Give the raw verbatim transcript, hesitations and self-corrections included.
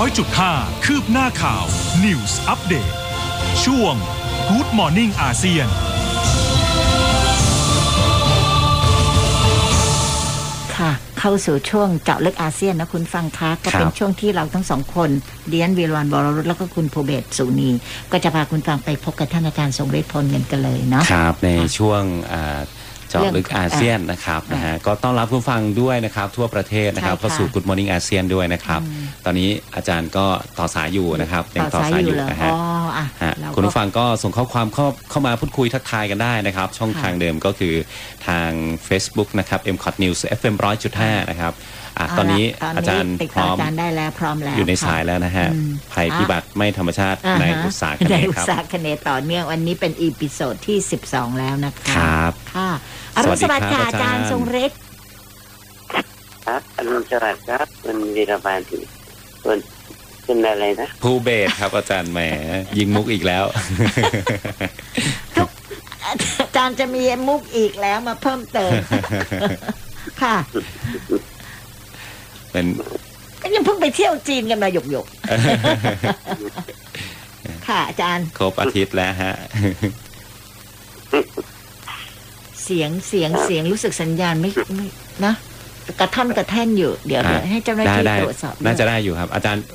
อยจุดห้า คืบหน้าข่าว News Update ช่วง Good Morning อาเซียนค่ะเข้าสู่ช่วงเจาะลึกอาเซียนนะคุณฟังคะก็เป็นช่วงที่เราทั้งสองคนเดียนวีรวันวรรุตแล้วก็คุณภูเบศรสุนีก็จะพาคุณฟังไปพบกับท่านอาจารย์ทรงฤทธิ์พลเงินกันเลยเนาะครับในช่วงเจาะลึกอาเซียนนะครับนะฮะก็ต้อนรับคุณฟังด้วยนะครับทั่วประเทศนะครับเข้าสู่ Good Morning อาเซียนด้วยนะครับตอนนี้อาจารย์ก็ต่อสายอยู่นะครับยังต่อสายอยู่นะฮะคุณผู้ฟังก็ส่งข้อความเข้าเข้ามาพูดคุยทักทายกันได้นะครับช่องทางเดิมก็คือทาง Facebook นะครับ เอ็ม คอท News เอฟ เอ็ม หนึ่งร้อยจุดห้า นะครับอ่ะตอนนี้อาจารย์พร้อมได้แล้วพร้อมแล้วอยู่ในสายแล้วนะฮะภัยพิบัติไม่ธรรมชาติในอุตสาหกรรมครับในอุตสาหกรรมต่อเนื่องวันนี้เป็นอีพิโซดที่สิบสองแล้วนะคะครับค่ะอรุณสวัสดิ์ค่ะอาจารย์ทรงฤทธิ์ครับอรุณสวัสดิ์ครับคุณวีรพันธ์คุณคุณอะไรนะภูเบศรครับอาจารย์แหมยิงมุกอีกแล้วทุกอาจารย์จะมีมุกอีกแล้วมาเพิ่มเติมค่ะเป็นยังเพิ่งไปเที่ยวจีนกันมาหยกๆค่ะอาจารย์ครบอาทิตย์แล้วฮะเสียงเสียงเสียงรู้สึกสัญญาณไม่ไม่นะกระท่อนกระแท่นอยู่เดี๋ยวให้เจ้าหน้าที่ตรวจสอบน่าจะได้อยู่ครับอาจารย์